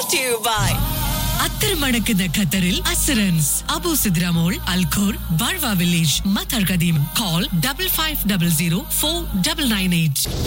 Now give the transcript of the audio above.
brought to you by അത്തരമടക്കുന്ന ഖത്തറിൽ assurance Abu സിദ്രാമോൾ Al Khor ബാർവ village Mattar കദീം. Call 5500 4998.